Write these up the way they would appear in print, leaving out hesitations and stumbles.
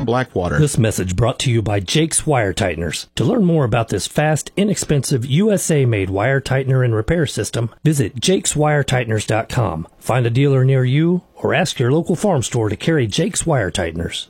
Blackwater. This message brought to you by Jake's Wire Tighteners. To learn more about this fast, inexpensive, USA-made wire tightener and repair system, visit jakeswiretighteners.com. Find a dealer near you or ask your local farm store to carry Jake's Wire Tighteners.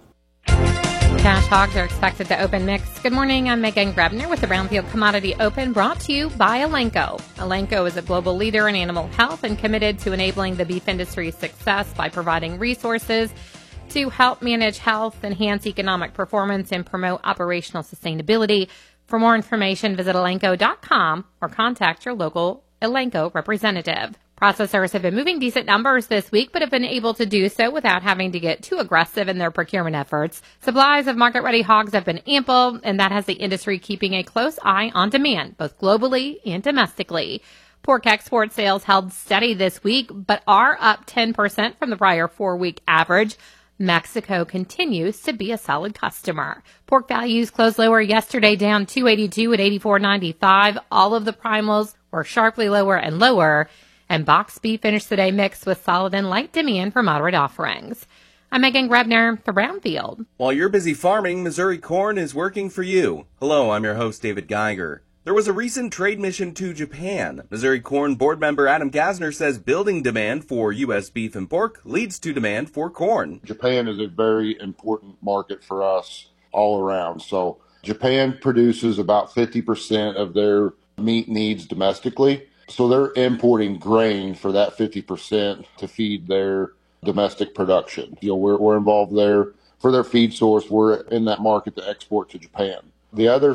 Cash hogs are expected to open mixed. Good morning, I'm Megan Grebner with the Brownfield Commodity Open, brought to you by Elanco. Elanco is a global leader in animal health and committed to enabling the beef industry's success by providing resources to help manage health, enhance economic performance, and promote operational sustainability. For more information, visit Elanco.com or contact your local Elanco representative. Processors have been moving decent numbers this week, but have been able to do so without having to get too aggressive in their procurement efforts. Supplies of market-ready hogs have been ample, and that has the industry keeping a close eye on demand, both globally and domestically. Pork export sales held steady this week, but are up 10% from the prior 4-week average. Mexico continues to be a solid customer. Pork values closed lower yesterday, down $2.82 at $84.95. All of the primals were sharply lower and lower. And box beef finished the day mixed with solid and light demand for moderate offerings. I'm Megan Grebner for Brownfield. While you're busy farming, Missouri Corn is working for you. Hello, I'm your host, David Geiger. There was a recent trade mission to Japan. Missouri Corn board member Adam Gassner says building demand for U.S. beef and pork leads to demand for corn. Japan is a very important market for us all around. So Japan produces about 50% of their meat needs domestically. So they're importing grain for that 50% to feed their domestic production. We're involved there for their feed source. We're in that market to export to Japan. The other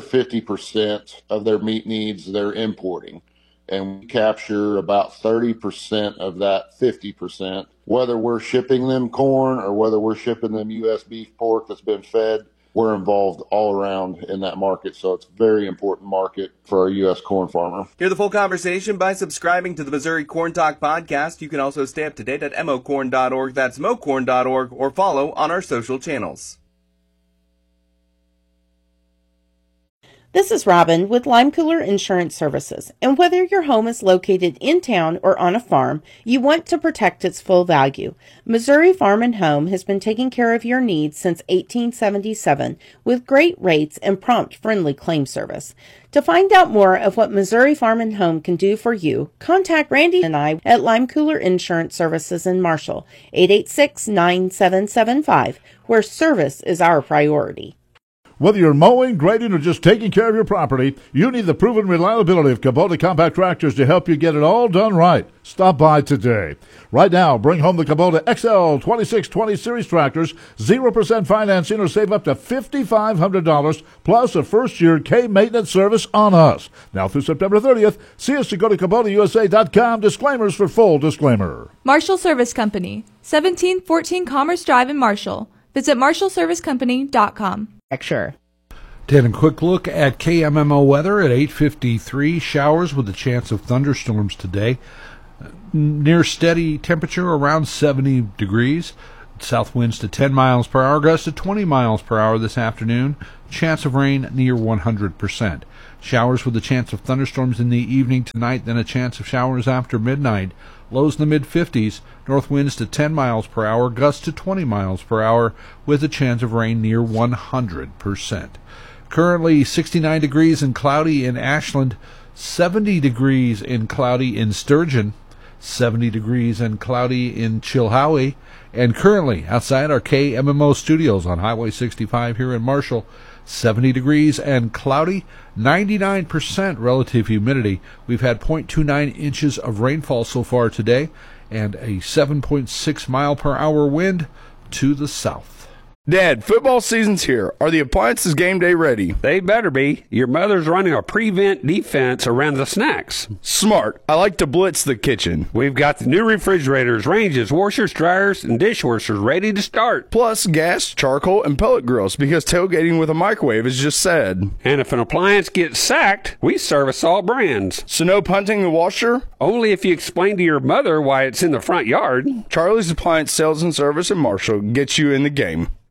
50% of their meat needs they're importing, and we capture about 30% of that 50%. Whether we're shipping them corn or whether we're shipping them U.S. beef, pork that's been fed, we're involved all around in that market, so it's a very important market for our U.S. corn farmer. Hear the full conversation by subscribing to the Missouri Corn Talk podcast. You can also stay up to date at mocorn.org, that's mocorn.org, or follow on our social channels. This is Robin with Lime Cooler Insurance Services, and whether your home is located in town or on a farm, you want to protect its full value. Missouri Farm and Home has been taking care of your needs since 1877 with great rates and prompt, friendly claim service. To find out more of what Missouri Farm and Home can do for you, contact Randy and I at Lime Cooler Insurance Services in Marshall, 886-9775, where service is our priority. Whether you're mowing, grading, or just taking care of your property, you need the proven reliability of Kubota compact tractors to help you get it all done right. Stop by today. Right now, bring home the Kubota XL 2620 Series tractors, 0% financing, or save up to $5,500, plus a first-year K-maintenance service on us. Now through September 30th, see us to go to KubotaUSA.com. Disclaimers for full disclaimer. Marshall Service Company, 1714 Commerce Drive in Marshall. Visit marshallservicecompany.com. Sure. Taking a quick look at KMMO weather at 8:53. Showers with a chance of thunderstorms today. Near steady temperature around 70 degrees. South winds to 10 miles per hour, gusts to 20 miles per hour this afternoon. Chance of rain near 100%. Showers with a chance of thunderstorms in the evening tonight, then a chance of showers after midnight. Lows in the mid-50s, north winds to 10 miles per hour, gusts to 20 miles per hour, with a chance of rain near 100%. Currently 69 degrees and cloudy in Ashland, 70 degrees and cloudy in Sturgeon, 70 degrees and cloudy in Chilhowie, and currently outside our KMMO studios on Highway 65 here in Marshall, 70 degrees and cloudy, 99% relative humidity. We've had 0.29 inches of rainfall so far today, and a 7.6 mile per hour wind to the south. Dad, football season's here. Are the appliances game day ready? They better be. Your mother's running a prevent defense around the snacks. Smart. I like to blitz the kitchen. We've got the new refrigerators, ranges, washers, dryers, and dishwashers ready to start. Plus gas, charcoal, and pellet grills, because tailgating with a microwave is just sad. And if an appliance gets sacked, we service all brands. So no punting the washer? Only if you explain to your mother why it's in the front yard. Charlie's Appliance Sales and Service in Marshall gets you in the game.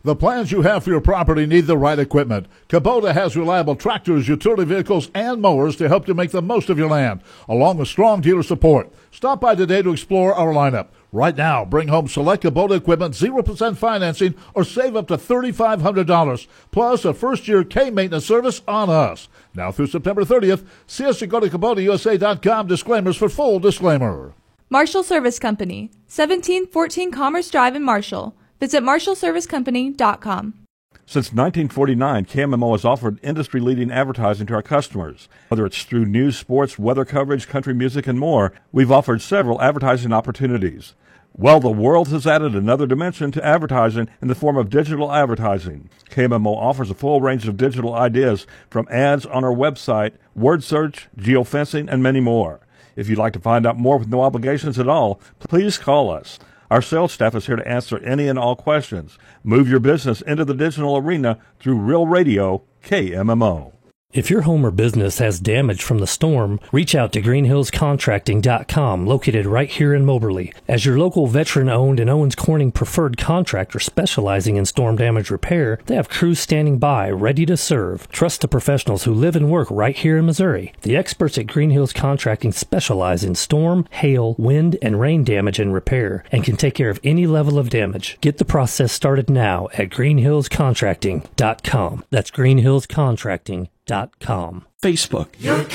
The plans you have for your property need the right equipment. Kubota has reliable tractors, utility vehicles, and mowers to help you make the most of your land, along with strong dealer support. Stop by today to explore our lineup. Right now, bring home select Kubota equipment, 0% financing, or save up to $3,500, plus a first-year K-maintenance service on us. Now through September 30th, see us at go to KubotaUSA.com. Disclaimers for full disclaimer. Marshall Service Company, 1714 Commerce Drive in Marshall. Visit MarshallServiceCompany.com. Since 1949, KMMO has offered industry-leading advertising to our customers. Whether it's through news, sports, weather coverage, country music, and more, we've offered several advertising opportunities. Well, the world has added another dimension to advertising in the form of digital advertising. KMMO offers a full range of digital ideas, from ads on our website, word search, geofencing, and many more. If you'd like to find out more with no obligations at all, please call us. Our sales staff is here to answer any and all questions. Move your business into the digital arena through Real Radio KMMO. If your home or business has damage from the storm, reach out to greenhillscontracting.com, located right here in Moberly. As your local veteran-owned and Owens Corning preferred contractor specializing in storm damage repair, they have crews standing by, ready to serve. Trust the professionals who live and work right here in Missouri. The experts at Green Hills Contracting specialize in storm, hail, wind, and rain damage and repair, and can take care of any level of damage. Get the process started now at greenhillscontracting.com. That's greenhillscontracting.com. Facebook. Your